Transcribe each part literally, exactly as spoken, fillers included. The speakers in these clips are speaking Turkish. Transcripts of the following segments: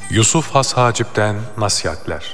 Yusuf Has Hacip'ten nasihatler.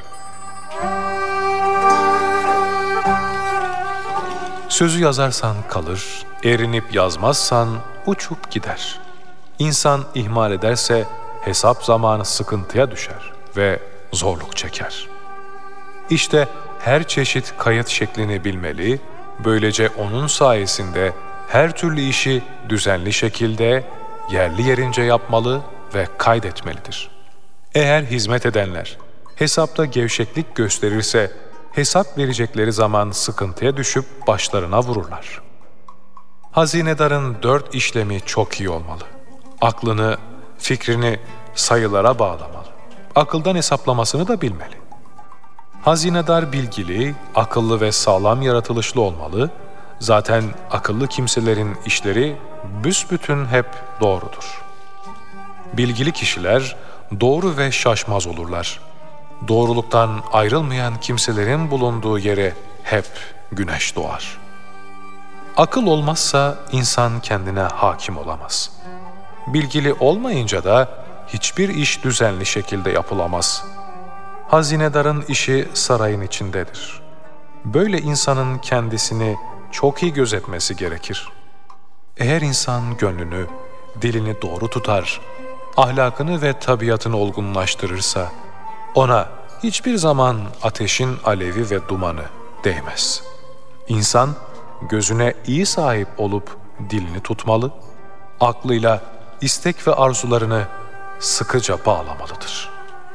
Sözü yazarsan kalır, erinip yazmazsan uçup gider. İnsan ihmal ederse hesap zamanı sıkıntıya düşer ve zorluk çeker. İşte her çeşit kayıt şeklini bilmeli, böylece onun sayesinde her türlü işi düzenli şekilde yerli yerince yapmalı ve kaydetmelidir. Eğer hizmet edenler hesapta gevşeklik gösterirse, hesap verecekleri zaman sıkıntıya düşüp başlarına vururlar. Hazinedarın dört işlemi çok iyi olmalı. Aklını, fikrini sayılara bağlamalı. Akıldan hesaplamasını da bilmeli. Hazinedar bilgili, akıllı ve sağlam yaratılışlı olmalı. Zaten akıllı kimselerin işleri büsbütün hep doğrudur. Bilgili kişiler doğru ve şaşmaz olurlar. Doğruluktan ayrılmayan kimselerin bulunduğu yere hep güneş doğar. Akıl olmazsa insan kendine hakim olamaz. Bilgili olmayınca da hiçbir iş düzenli şekilde yapılamaz. Hazinedarın işi sarayın içindedir. Böyle insanın kendisini çok iyi gözetmesi gerekir. Eğer insan gönlünü, dilini doğru tutar, ahlakını ve tabiatını olgunlaştırırsa, ona hiçbir zaman ateşin alevi ve dumanı değmez. İnsan gözüne iyi sahip olup dilini tutmalı, aklıyla istek ve arzularını sıkıca bağlamalıdır.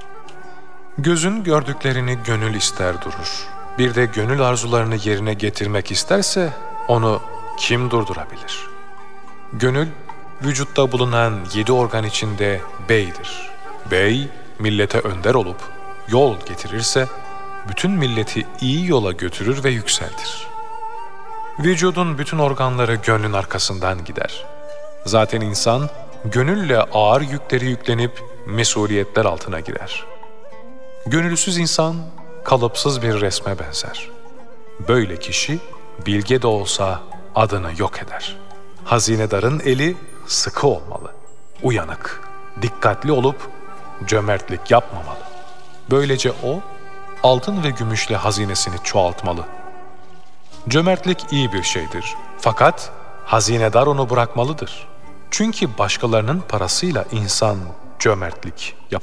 Gözün gördüklerini gönül ister durur. Bir de gönül arzularını yerine getirmek isterse onu kim durdurabilir? Gönül, vücutta bulunan yedi organ içinde beydir. Bey, millete önder olup yol getirirse, bütün milleti iyi yola götürür ve yükseltir. Vücudun bütün organları gönlün arkasından gider. Zaten insan, gönülle ağır yükleri yüklenip mesuliyetler altına girer. Gönülsüz insan, kalıpsız bir resme benzer. Böyle kişi, bilge de olsa adını yok eder. Hazinedarın eli sıkı olmalı, uyanık, dikkatli olup cömertlik yapmamalı. Böylece o, altın ve gümüşle hazinesini çoğaltmalı. Cömertlik iyi bir şeydir. Fakat hazinedar onu bırakmalıdır. Çünkü başkalarının parasıyla insan cömertlik yapar.